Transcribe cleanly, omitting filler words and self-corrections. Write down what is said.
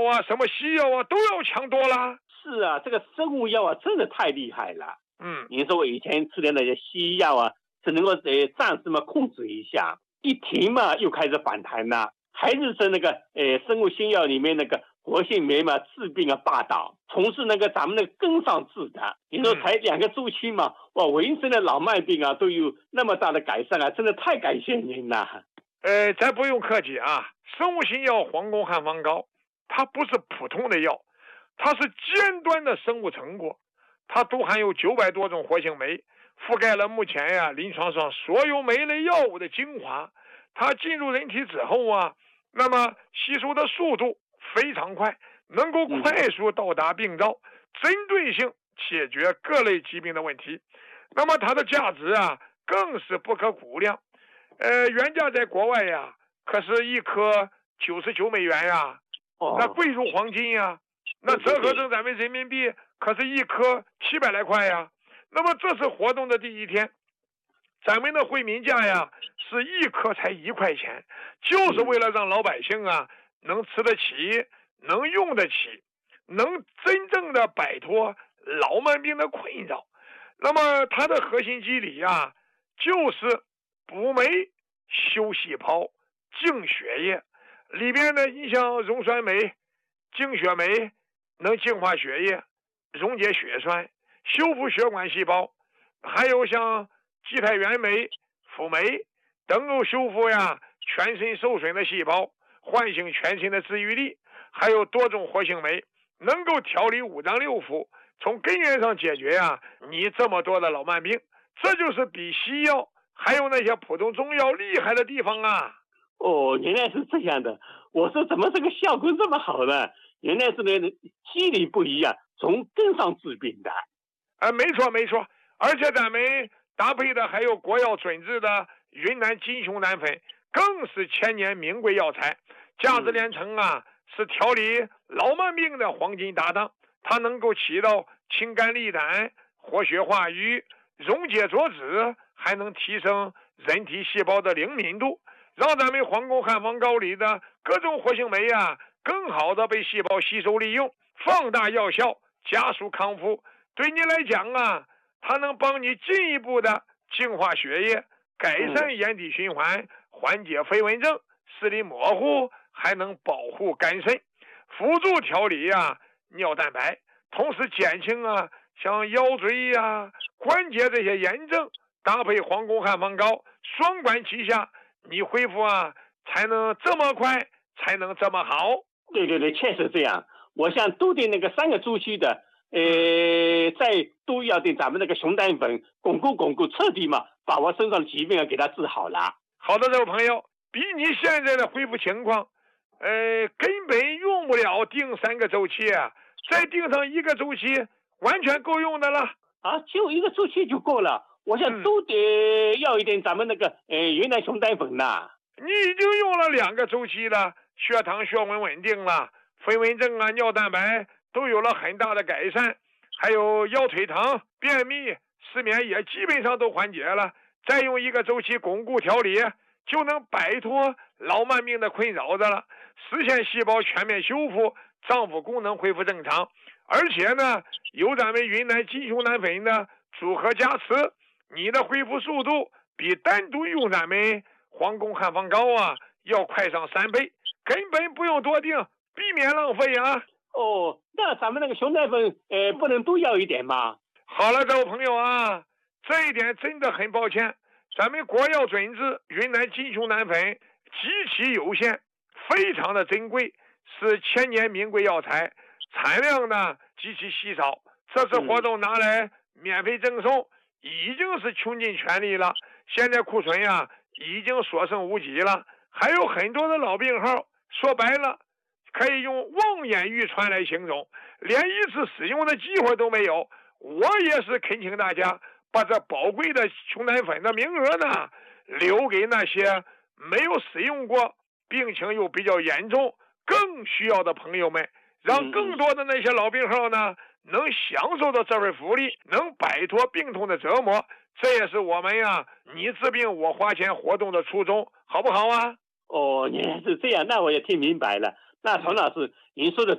啊，什么西药啊，都要强多了。 是啊，这个生物药啊，真的太厉害了。你说我以前吃的那些西药啊，只能够暂时嘛控制一下，一停嘛又开始反弹了，还是说那个生物新药里面那个活性酶嘛治病啊霸道，从事那个咱们那个根上治的。你说才2个周期嘛，哇，我一生的老慢病啊都有那么大的改善啊，真的太感谢您了。 咱不用客气啊，生物新药黄宫汉方膏，它不是普通的药，它是尖端的生物成果，它都含有900多种活性酶，覆盖了目前临床上所有酶类药物的精华。它进入人体之后啊，那么吸收的速度非常快，能够快速到达病灶，针对性解决各类疾病的问题。那么它的价值啊更是不可估量。原价在国外呀，可是1颗99美元呀，那贵如黄金呀。那折合成咱们人民币，可是1颗700来块呀。那么这次活动的第一天，咱们的惠民价呀是1颗才1块钱，就是为了让老百姓啊能吃得起，能用得起，能真正的摆脱老慢病的困扰。那么它的核心机理啊，就是补酶、修细胞、净血液。里边呢，你像溶酸酶、净血酶能净化血液，溶解血栓，修复血管细胞，还有像肌肽原酶、辅酶能够修复全身受损的细胞，唤醒全身的治愈力，还有多种活性酶能够调理五脏六腑，从根源上解决你这么多的老慢病。这就是比西药还有那些普通中药厉害的地方啊。 原来是这样的。我说怎么这个效果这么好呢？原来是那机理不一样，从根上治病的。 没错没错，而且咱们搭配的还有国药准制的云南金熊胆粉，更是千年名贵药材，价值连城啊，是调理老慢病的黄金搭档。它能够起到清肝利胆、活血化瘀、溶解浊脂，还能提升人体细胞的灵敏度，让咱们黄宫汉方膏里的各种活性酶更好的被细胞吸收利用，放大药效，加速康复。对你来讲它能帮你进一步的净化血液，改善眼底循环，缓解飞蚊症、视力模糊，还能保护肝肾，辅助调理尿蛋白，同时减轻像腰椎关节这些炎症。搭配黄宫汉方膏，双管齐下，你恢复才能这么快，才能这么好。 对对对，确实这样。我想都对那个3个周期的再都要对咱们那个熊胆粉巩固，彻底嘛把我身上的疾病给它治好了。 好的，这位朋友，比你现在的恢复情况根本用不了定3个周期再定上1个周期完全够用的了就1个周期就够了。我想都得要一点咱们那个云南熊胆粉呐。 你已经用了2个周期了，血糖血温稳定了，飞蚊症尿蛋白都有了很大的改善，还有腰腿疼、便秘、失眠也基本上都缓解了。再用1个周期巩固调理，就能摆脱老慢病的困扰的了，实现细胞全面修复，脏腑功能恢复正常。而且呢，有咱们云南金熊胆粉的组合加持，你的恢复速度比单独用咱们黄宫汉方膏要快上3倍，根本不用多定，避免浪费那咱们那个熊胆粉不能都要一点吗？ 好了，这位朋友这一点真的很抱歉，咱们国药准制云南金熊胆粉极其有限，非常的珍贵，是千年名贵药材，产量呢极其稀少。这次活动拿来免费赠送，已经是穷尽全力了。现在库存已经所剩无几了，还有很多的老病号，说白了可以用望眼欲穿来形容，连1次使用的机会都没有。我也是恳请大家把这宝贵的熊胆粉的名额呢留给那些没有使用过、病情又比较严重、更需要的朋友们，让更多的那些老病号呢能享受到这份福利，能摆脱病痛的折磨。这也是我们你治病我花钱活动的初衷，好不好原来是这样，那我也听明白了。那曹老师您说的